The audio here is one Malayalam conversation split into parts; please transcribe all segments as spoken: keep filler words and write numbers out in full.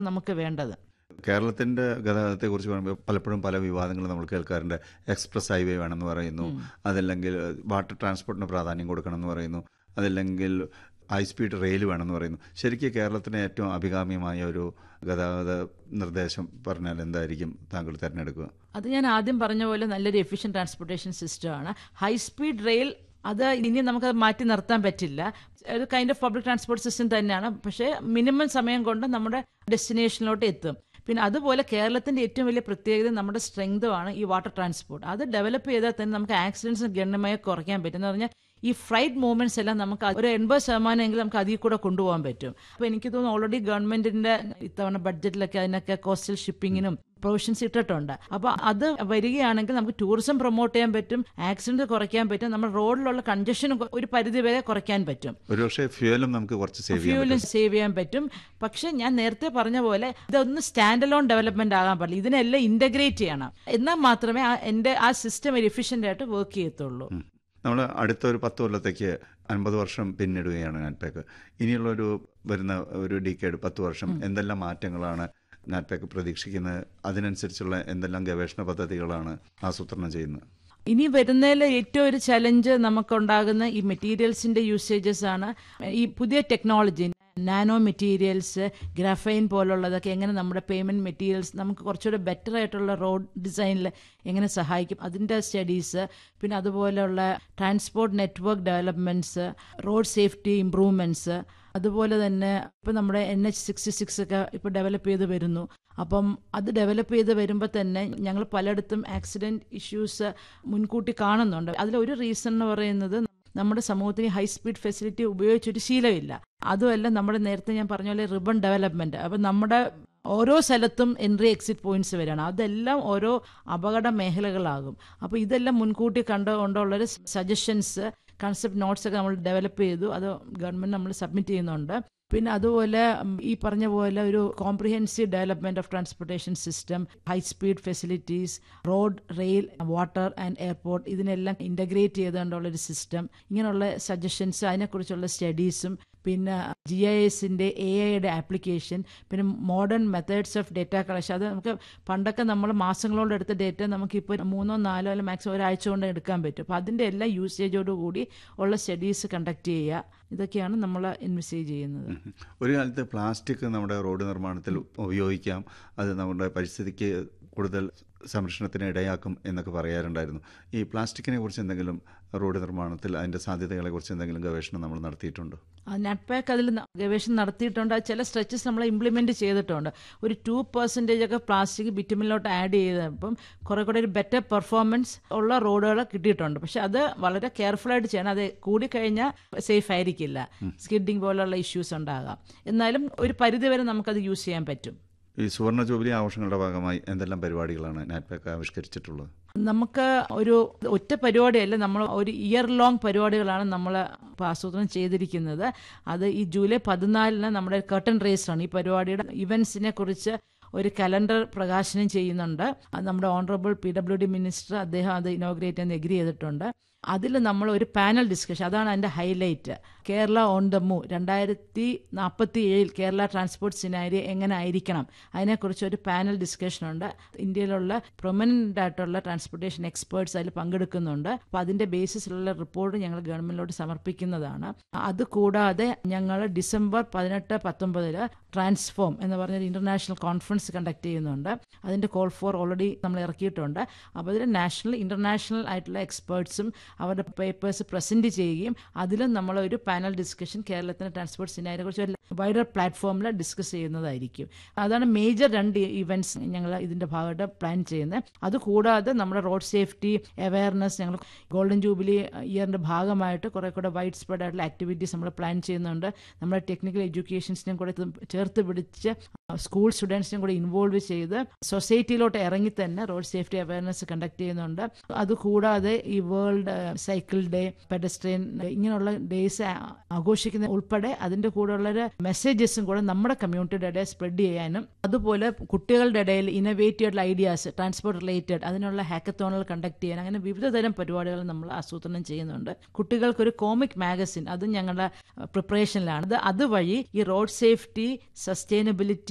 നമുക്ക് വേണ്ടത്. കേരളത്തിൻ്റെ ഗതാഗതത്തെക്കുറിച്ച് പറയുമ്പോൾ പലപ്പോഴും പല വിവാദങ്ങൾ നമ്മൾ കേൾക്കാറുണ്ട്. എക്സ്പ്രസ് ഹൈവേ വേണമെന്ന് പറയുന്നു, അതല്ലെങ്കിൽ വാട്ടർ ട്രാൻസ്പോർട്ടിന് പ്രാധാന്യം കൊടുക്കണമെന്ന് പറയുന്നു, അതല്ലെങ്കിൽ ഹൈ സ്പീഡ് റെയിൽ വേണമെന്ന് പറയുന്നു. ശരിക്കും കേരളത്തിന് ഏറ്റവും അഭികാമ്യമായ ഒരു ഗതാഗത നിർദ്ദേശം പറഞ്ഞാൽ എന്തായിരിക്കും താങ്കൾ തിരഞ്ഞെടുക്കുക? അത് ഞാൻ ആദ്യം പറഞ്ഞ പോലെ നല്ലൊരു എഫിഷ്യൻറ്റ് ട്രാൻസ്പോർട്ടേഷൻ സിസ്റ്റമാണ്. ഹൈ സ്പീഡ് റെയിൽ അത് ഇനി നമുക്കത് മാറ്റി നിർത്താൻ പറ്റില്ല. ഒരു kind of public transport system തന്നെയാണ്. പക്ഷേ മിനിമം സമയം കൊണ്ട് നമ്മുടെ ഡെസ്റ്റിനേഷനിലോട്ട് എത്തും. പിന്നെ അതുപോലെ കേരളത്തിൻ്റെ ഏറ്റവും വലിയ പ്രത്യേകത നമ്മുടെ സ്ട്രെങ്തുമാണ് ഈ വാട്ടർ ട്രാൻസ്പോർട്ട്. അത് ഡെവലപ്പ് ചെയ്താൽ തന്നെ നമുക്ക് ആക്സിഡൻറ്റ്സ് ഗണ്യമായി കുറയ്ക്കാൻ പറ്റും. എന്ന് പറഞ്ഞാൽ ഈ ഫ്ലൈറ്റ് മൂവ്മെന്റ്സ് എല്ലാം നമുക്ക് ഒരു എൺപത് ശതമാനം എങ്കിലും നമുക്ക് അതിൽ കൂടെ കൊണ്ടുപോകാൻ പറ്റും. അപ്പോൾ എനിക്ക് തോന്നുന്നു ഓൾറെഡി ഗവൺമെന്റിന്റെ ഇത്തവണ ബഡ്ജറ്റിലൊക്കെ അതിനൊക്കെ കോസ്റ്റൽ ഷിപ്പിങ്ങിനും പ്രൊവിഷൻസ് ഇട്ടിട്ടുണ്ട്. അപ്പോൾ അത് വരികയാണെങ്കിൽ നമുക്ക് ടൂറിസം പ്രൊമോട്ട് ചെയ്യാൻ പറ്റും, ആക്സിഡന്റ് കുറയ്ക്കാൻ പറ്റും, നമ്മുടെ റോഡിലുള്ള കൺജഷൻ ഒരു പരിധി വരെ കുറയ്ക്കാൻ പറ്റും. ഒരുപക്ഷെ ഫ്യൂവലും നമുക്ക് കുറച്ച് സേവ് ഫ്യൂവലും സേവ് ചെയ്യാൻ പറ്റും. പക്ഷെ ഞാൻ നേരത്തെ പറഞ്ഞ പോലെ ഇതൊന്ന് സ്റ്റാൻഡ് അലോൺ ഡെവലപ്മെന്റ് ആകാൻ പാടില്ല. ഇതിനെല്ലാം ഇന്റഗ്രേറ്റ് ചെയ്യണം. എന്നാൽ മാത്രമേ എൻ്റെ ആ സിസ്റ്റം ഒരു എഫിഷ്യന്റ് ആയിട്ട് വർക്ക് ചെയ്യത്തുള്ളൂ. നമ്മൾ അടുത്ത ഒരു പത്ത് കൊല്ലത്തേക്ക് അൻപത് വർഷം പിന്നിടുകയാണ് നാറ്റ്പാക്ക്. ഇനിയുള്ളൊരു വരുന്ന ഒരു ഡിക്കേഡ് പത്ത് വർഷം എന്തെല്ലാം മാറ്റങ്ങളാണ് നാറ്റ്പാക്ക് പ്രതീക്ഷിക്കുന്നത്? അതിനനുസരിച്ചുള്ള എന്തെല്ലാം ഗവേഷണ പദ്ധതികളാണ് ആസൂത്രണം ചെയ്യുന്നത്? ഇനി വരുന്നതിൽ ഏറ്റവും ഒരു ചലഞ്ച് നമുക്കുണ്ടാകുന്ന ഈ മെറ്റീരിയൽസിന്റെ യൂസേജസ് ആണ്. ഈ പുതിയ ടെക്നോളജി, നാനോ മെറ്റീരിയൽസ്, ഗ്രാഫൈൻ പോലുള്ളതൊക്കെ എങ്ങനെ നമ്മുടെ പേയ്മെൻറ്റ് മെറ്റീരിയൽസ് നമുക്ക് കുറച്ചുകൂടെ ബെറ്റർ ആയിട്ടുള്ള റോഡ് ഡിസൈനിൽ എങ്ങനെ സഹായിക്കും, അതിൻ്റെ സ്റ്റഡീസ്. പിന്നെ അതുപോലെയുള്ള transport network developments, road safety improvements, അതുപോലെ തന്നെ ഇപ്പം നമ്മുടെ എൻ എച്ച് സിക്സ്റ്റി സിക്സ് ഒക്കെ ഇപ്പോൾ ഡെവലപ്പ് ചെയ്ത് വരുന്നു. അപ്പം അത് ഡെവലപ്പ് ചെയ്ത് വരുമ്പോൾ തന്നെ ഞങ്ങൾ പലയിടത്തും ആക്സിഡൻറ്റ് ഇഷ്യൂസ് മുൻകൂട്ടി കാണുന്നുണ്ട്. അതിലൊരു റീസൺ എന്ന് പറയുന്നത് നമ്മുടെ സമൂഹത്തിന് ഹൈ സ്പീഡ് ഫെസിലിറ്റി ഉപയോഗിച്ചൊരു ശീലമില്ല. അതുമല്ല നമ്മുടെ നേരത്തെ ഞാൻ പറഞ്ഞ പോലെ റിബൺ ഡെവലപ്മെൻറ്റ്. അപ്പം നമ്മുടെ ഓരോ സ്ഥലത്തും എൻട്രി എക്സിറ്റ് പോയിന്റ്സ് വരികയാണ്. അതെല്ലാം ഓരോ അപകട മേഖലകളാകും. അപ്പോൾ ഇതെല്ലാം മുൻകൂട്ടി കണ്ടുകൊണ്ടുള്ളൊരു സജഷൻസ്, കൺസെപ്റ്റ് നോട്ട്സ് ഒക്കെ നമ്മൾ ഡെവലപ്പ് ചെയ്തു. അത് ഗവൺമെൻറ് നമ്മൾ സബ്മിറ്റ് ചെയ്യുന്നുണ്ട്. പിന്നെ അതുപോലെ ഈ പറഞ്ഞ പോലെ ഒരു comprehensive development of transportation system, high speed facilities, road, rail, water and airport, ഇതിനെല്ലാം ഇൻ്റഗ്രേറ്റ് ചെയ്തുകൊണ്ടുള്ളൊരു സിസ്റ്റം, ഇങ്ങനെയുള്ള സജഷൻസ്, അതിനെക്കുറിച്ചുള്ള സ്റ്റഡീസും, പിന്നെ ജി ഐ എസിൻ്റെ എ ഐയുടെ ആപ്ലിക്കേഷൻ, പിന്നെ modern methods of data collection. അത് നമുക്ക് പണ്ടൊക്കെ നമ്മൾ മാസങ്ങളോട് എടുത്ത ഡേറ്റ നമുക്കിപ്പോൾ മൂന്നോ നാലോ അല്ലെങ്കിൽ മാക്സിമം ഒരാഴ്ച കൊണ്ട് എടുക്കാൻ പറ്റും. അപ്പോൾ അതിൻ്റെ എല്ലാ യൂസേജോടുകൂടി ഉള്ള സ്റ്റഡീസ് കണ്ടക്ട് ചെയ്യുക. ഇതൊക്കെയാണ് നമ്മൾ ഇൻവെസ്റ്റേജ് ചെയ്യുന്നത്. ഒരു കാലത്ത് പ്ലാസ്റ്റിക് നമ്മുടെ റോഡ് നിർമ്മാണത്തിൽ ഉപയോഗിക്കാം, അത് നമ്മുടെ പരിസ്ഥിതിക്ക് കൂടുതൽ സംരക്ഷണത്തിന് ഇടയാക്കും എന്നൊക്കെ പറയാറുണ്ടായിരുന്നു. ഈ പ്ലാസ്റ്റിക്കിനെ കുറിച്ച് എന്തെങ്കിലും റോഡ് നിർമ്മാണത്തിൽ അതിൻ്റെ സാധ്യതകളെ കുറിച്ച് എന്തെങ്കിലും ഗവേഷണം നമ്മൾ നടത്തിയിട്ടുണ്ടോ? നാറ്റ്പാക്ക് അതിൽ ഗവേഷണം നടത്തിയിട്ടുണ്ട്. ചില സ്ട്രെച്ചസ് നമ്മൾ ഇംപ്ലിമെൻറ്റ് ചെയ്തിട്ടുണ്ട്. ഒരു ടു പെർസെൻറ്റേജ് ഒക്കെ പ്ലാസ്റ്റിക് ബിറ്റുമിലോട്ട് ആഡ് ചെയ്തപ്പം കുറേ കൂടെ ഒരു ബെറ്റർ പെർഫോമൻസ് ഉള്ള റോഡുകൾ കിട്ടിയിട്ടുണ്ട്. പക്ഷെ അത് വളരെ കെയർഫുള്ളായിട്ട് ചെയ്യണം. അത് കൂടിക്കഴിഞ്ഞാൽ സേഫ് ആയിരിക്കില്ല, സ്കിഡിങ് പോലുള്ള ഇഷ്യൂസ് ഉണ്ടാകാം. എന്നാലും ഒരു പരിധിവരെ നമുക്കത് യൂസ് ചെയ്യാൻ പറ്റും. ഈ സുവർണ ജൂബിലി ആഘോഷങ്ങളുടെ ഭാഗമായി എന്തെല്ലാം പരിപാടികളാണ് നാറ്റ്പാക്ക് ആവിഷ്കരിച്ചിട്ടുള്ളത്? നമുക്ക് ഒരു ഒറ്റ പരിപാടിയല്ല, നമ്മൾ ഒരു ഇയർ ലോങ് പരിപാടികളാണ് നമ്മൾ ആസൂത്രണം ചെയ്തിരിക്കുന്നത്. അത് ഈ ജൂലൈ പതിനാലിന് നമ്മുടെ കർട്ടൻ റേസാണ്. ഈ പരിപാടിയുടെ ഇവൻസിനെ കുറിച്ച് ഒരു കലണ്ടർ പ്രകാശനം ചെയ്യുന്നുണ്ട്. നമ്മുടെ honourable P W D minister അദ്ദേഹം അത് ഇനോഗ്രേറ്റ് ചെയ്യാൻ എഗ്രി ചെയ്തിട്ടുണ്ട്. അതിൽ നമ്മൾ ഒരു പാനൽ ഡിസ്കഷൻ, അതാണ് അതിൻ്റെ highlight. Kerala on the move രണ്ടായിരത്തി നാൽപ്പത്തി ഏഴിൽ കേരള ട്രാൻസ്പോർട്ട് സിനാരിയോ എങ്ങനെ ആയിരിക്കണം, അതിനെക്കുറിച്ച് ഒരു പാനൽ ഡിസ്കഷനുണ്ട്. ഇന്ത്യയിലുള്ള പ്രൊമനൻ്റ് ആയിട്ടുള്ള ട്രാൻസ്പോർട്ടേഷൻ എക്സ്പേർട്സ് അതിൽ പങ്കെടുക്കുന്നുണ്ട്. അപ്പോൾ അതിൻ്റെ ബേസിസിലുള്ള റിപ്പോർട്ട് ഞങ്ങൾ ഗവൺമെൻറ്റിലോട്ട് സമർപ്പിക്കുന്നതാണ്. അതുകൂടാതെ ഞങ്ങൾ ഡിസംബർ പതിനെട്ട് പത്തൊമ്പതില് ട്രാൻസ്ഫോം എന്ന് പറഞ്ഞൊരു ഇൻ്റർനാഷണൽ കോൺഫറൻസ് കണ്ടക്ട് ചെയ്യുന്നുണ്ട്. അതിൻ്റെ കോൾ ഫോർ ഓൾറെഡി നമ്മൾ ഇറക്കിയിട്ടുണ്ട്. അപ്പോൾ അതിൽ നാഷണൽ ഇൻ്റർനാഷണൽ ആയിട്ടുള്ള എക്സ്പേർട്സും അവരുടെ പേപ്പേഴ്സ് പ്രസൻറ്റ് ചെയ്യുകയും അതിലും നമ്മളൊരു പാനൽ ഡിസ്കഷൻ കേരളത്തിൻ്റെ ട്രാൻസ്പോർട്ട് സിനാരിയെ കുറിച്ച് ഒരു വൈഡർ പ്ലാറ്റ്ഫോമിൽ ഡിസ്കസ് ചെയ്യുന്നതായിരിക്കും. അതാണ് മേജർ രണ്ട് ഇവൻറ്റ്സ് ഞങ്ങൾ ഇതിൻ്റെ ഭാഗമായിട്ട് പ്ലാൻ ചെയ്യുന്നത്. അതുകൂടാതെ നമ്മുടെ റോഡ് സേഫ്റ്റി അവയർനെസ് ഞങ്ങൾ ഗോൾഡൻ ജൂബിലി ഇയറിൻ്റെ ഭാഗമായിട്ട് കുറേ കൂടെ വൈഡ് സ്പ്രെഡ് ആയിട്ടുള്ള ആക്ടിവിറ്റീസ് നമ്മൾ പ്ലാൻ ചെയ്യുന്നുണ്ട്. നമ്മുടെ ടെക്നിക്കൽ എഡ്യൂക്കേഷൻസിനെയും കൂടെ ചേർത്ത് പിടിച്ച് സ്കൂൾ സ്റ്റുഡൻസിനെയും കൂടെ ഇൻവോൾവ് ചെയ്ത് സൊസൈറ്റിയിലോട്ട് ഇറങ്ങി തന്നെ റോഡ് സേഫ്റ്റി അവയർനെസ് കണ്ടക്ട് ചെയ്യുന്നുണ്ട്. അതുകൂടാതെ ഈ വേൾഡ് സൈക്കിൾ ഡേ, പെഡസ്ട്രിയൻ ഇങ്ങനെയുള്ള ഡേയ്സ് ആഘോഷിക്കുന്ന ഉൾപ്പെടെ അതിൻ്റെ കൂടെയുള്ളൊരു മെസ്സേജസും കൂടെ നമ്മുടെ കമ്മ്യൂണിറ്റിയുടെ ഇടയിൽ സ്പ്രെഡ് ചെയ്യാനും, അതുപോലെ കുട്ടികളുടെ ഇടയിൽ ഇന്നോവേറ്റീവ് ഐഡിയാസ് ട്രാൻസ്പോർട്ട് റിലേറ്റഡ് അതിനുള്ള ഹാക്കത്തോണുകൾ കണ്ടക്ട് ചെയ്യാൻ, അങ്ങനെ വിവിധ തരം പരിപാടികൾ നമ്മൾ ആസൂത്രണം ചെയ്യുന്നുണ്ട്. കുട്ടികൾക്കൊരു കോമിക് മാഗസിൻ അതും ഞങ്ങളുടെ പ്രിപ്പറേഷനിലാണ്. അത് അതുവഴി ഈ റോഡ് സേഫ്റ്റി, സസ്റ്റൈനബിലിറ്റി,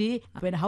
പിന്നെ